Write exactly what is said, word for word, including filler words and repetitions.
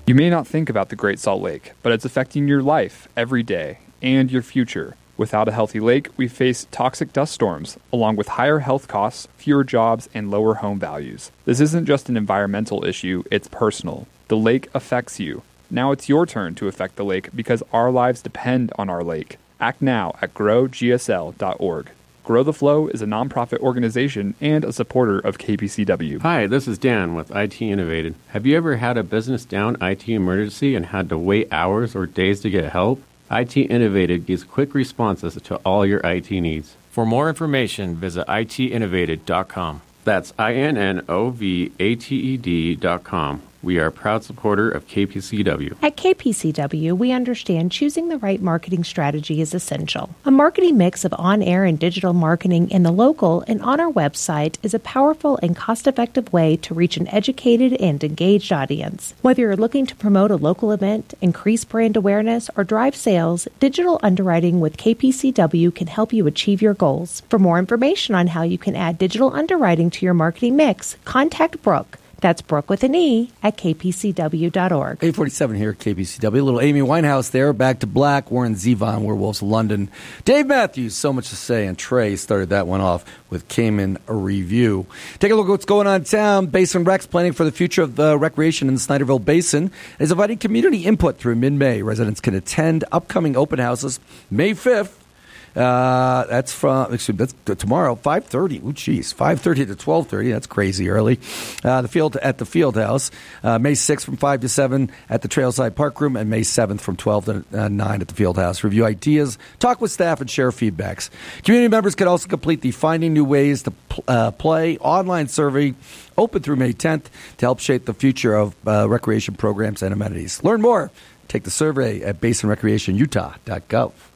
You may not think about the Great Salt Lake, but it's affecting your life every day and your future. Without a healthy lake, we face toxic dust storms, along with higher health costs, fewer jobs, and lower home values. This isn't just an environmental issue, it's personal. The lake affects you. Now it's your turn to affect the lake because our lives depend on our lake. Act now at grow g s l dot org. Grow the Flow is a nonprofit organization and a supporter of K P C W. Hi, this is Dan with I T Innovated. Have you ever had a business down I T emergency and had to wait hours or days to get help? I T Innovated gives quick responses to all your I T needs. For more information, visit I T innovated dot com. That's I N N O V A T E D dot com. We are a proud supporter of K P C W. At K P C W, we understand choosing the right marketing strategy is essential. A marketing mix of on-air and digital marketing in the local and on our website is a powerful and cost-effective way to reach an educated and engaged audience. Whether you're looking to promote a local event, increase brand awareness, or drive sales, digital underwriting with K P C W can help you achieve your goals. For more information on how you can add digital underwriting to your marketing mix, contact Brooke. That's Brooke with an E at k p c w dot org. eight forty-seven here at K P C W. A little Amy Winehouse there. Back to Black. Warren Zevon, Werewolves of London. Dave Matthews, So Much to Say. And Trey started that one off with Cayman Review. Take a look at what's going on in town. Basin Recs planning for the future of the recreation in the Snyderville Basin is inviting community input through mid-May. Residents can attend upcoming open houses May fifth. Uh, that's from excuse me, that's tomorrow, five thirty. Ooh, geez, five thirty to twelve thirty. That's crazy early. Uh, the field at the Field House, uh, May sixth from five to seven at the Trailside Park Room, and May seventh from twelve to uh, nine at the Field House. Review ideas, talk with staff, and share feedbacks. Community members can also complete the Finding New Ways to pl- uh, Play online survey, open through May tenth, to help shape the future of uh, recreation programs and amenities. Learn more. Take the survey at basin recreation utah dot gov.